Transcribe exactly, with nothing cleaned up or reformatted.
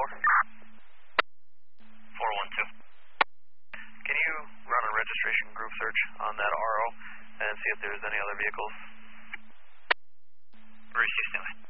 four. four one two. Can you run a registration group search on that R O and see if there's any other vehicles? Bruce, you still